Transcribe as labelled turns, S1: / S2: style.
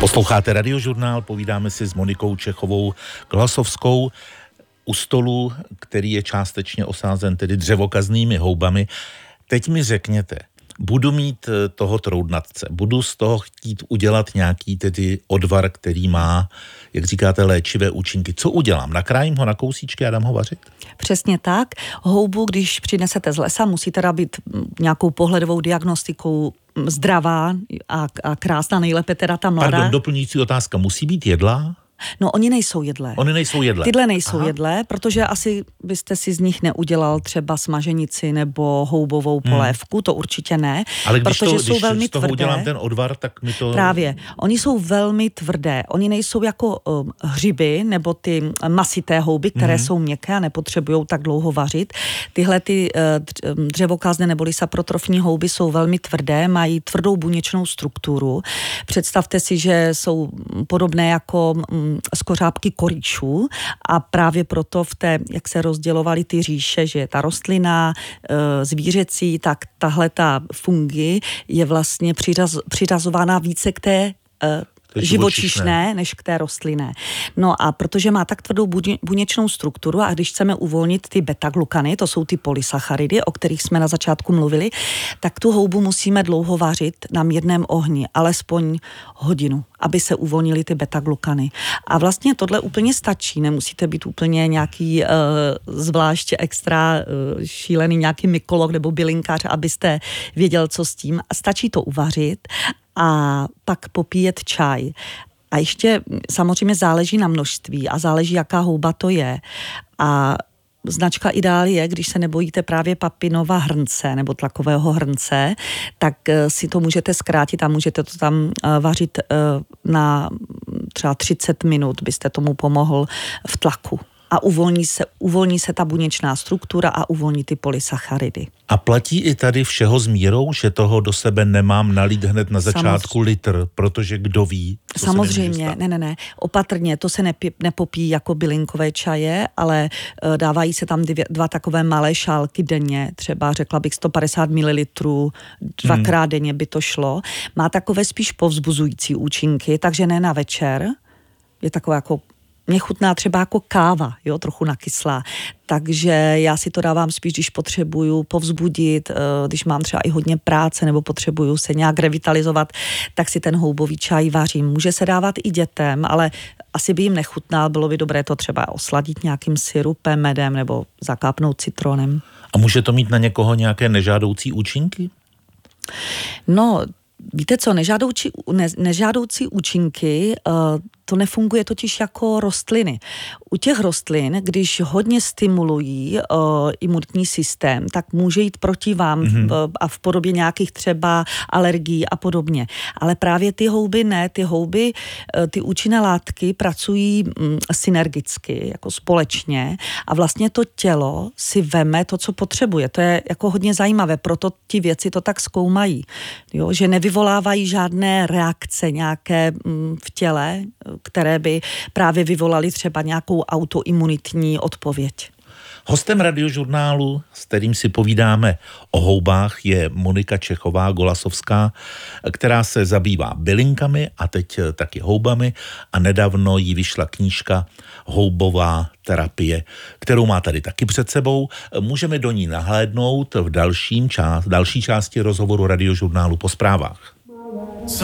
S1: Posloucháte Radiožurnál, povídáme si s Monikou Čechovou Glasovskou u stolu, který je částečně osázen tedy dřevokaznými houbami. Teď mi řekněte, budu mít toho troudnatce, budu z toho chtít udělat nějaký tedy odvar, který má, jak říkáte, léčivé účinky. Co udělám? Nakrájím ho na kousíčky a dám ho vařit?
S2: Přesně tak. Houbu, když přinesete z lesa, musí teda být nějakou pohledovou diagnostikou zdravá a krásná, nejlépe teda ta mladá.
S1: Pardon, doplňující otázka. Musí být jedlá?
S2: No, oni nejsou jedlé.
S1: Oni nejsou jedlé.
S2: Tyhle nejsou jedlé, protože asi byste si z nich neudělal třeba smaženici nebo houbovou polévku, to určitě ne.
S1: Ale když
S2: protože
S1: to,
S2: jsou velmi
S1: když z toho
S2: tvrdé.
S1: udělám ten odvar, tak mi to...
S2: Právě. Oni jsou velmi tvrdé. Oni nejsou jako hřiby nebo ty masité houby, které jsou měkké a nepotřebují tak dlouho vařit. Tyhle ty dřevokázné neboli saprotrofní houby jsou velmi tvrdé, mají tvrdou buněčnou strukturu. Představte si, že jsou podobné jako skořápky koríčů a právě proto v té, jak se rozdělovaly ty říše, že je ta rostlina zvířecí, tak tahle ta fungi je vlastně přiřazována více k té živočišné než k té rostlinné. No a protože má tak tvrdou buněčnou strukturu a když chceme uvolnit ty beta-glukany, to jsou ty polysacharidy, o kterých jsme na začátku mluvili, tak tu houbu musíme dlouho vařit na mírném ohni, alespoň hodinu, aby se uvolnily ty beta-glukany. A vlastně tohle úplně stačí, nemusíte být úplně nějaký zvlášť extra šílený nějaký mykolog nebo bylinkář, abyste věděl, co s tím. Stačí to uvařit a pak popíjet čaj. A ještě samozřejmě záleží na množství a záleží, jaká houba to je. A značka Ideál je, když se nebojíte právě papinova hrnce nebo tlakového hrnce, tak si to můžete zkrátit a můžete to tam vařit na třeba 30 minut, byste tomu pomohl v tlaku. A uvolní se ta buněčná struktura a uvolní ty polysacharidy.
S1: A platí i tady všeho s mírou, že toho do sebe nemám nalít hned na začátku litr, protože kdo ví, co
S2: samozřejmě,
S1: se
S2: ne. Opatrně, to se nepopíjí jako bylinkové čaje, ale dávají se tam dva takové malé šálky denně, třeba řekla bych 150 ml, dvakrát denně by to šlo. Má takové spíš povzbuzující účinky, takže ne na večer. Je takové jako mě chutná třeba jako káva, jo, trochu nakyslá. Takže já si to dávám spíš, když potřebuju povzbudit, když mám třeba i hodně práce nebo potřebuju se nějak revitalizovat, tak si ten houbový čaj vařím. Může se dávat i dětem, ale asi by jim nechutnal, bylo by dobré to třeba osladit nějakým syrupem, medem nebo zakápnout citronem.
S1: A může to mít na někoho nějaké nežádoucí účinky?
S2: No, víte co, nežádoucí účinky, to nefunguje totiž jako rostliny. U těch rostlin, když hodně stimulují imunitní systém, tak může jít proti vám a v podobě nějakých třeba alergií a podobně. Ale právě ty houby ne, ty účinné látky pracují synergicky, jako společně a vlastně to tělo si veme to, co potřebuje. To je jako hodně zajímavé, proto ti věci to tak zkoumají, jo? Že nevyvolávají žádné reakce nějaké v těle, které by právě vyvolaly třeba nějakou autoimunitní odpověď.
S1: Hostem Radiožurnálu, s kterým si povídáme o houbách, je Monika Čechová Golasovská, která se zabývá bylinkami a teď taky houbami a nedávno jí vyšla knížka Houbová terapie, kterou má tady taky před sebou. Můžeme do ní nahlédnout v další části rozhovoru Radiožurnálu po zprávách.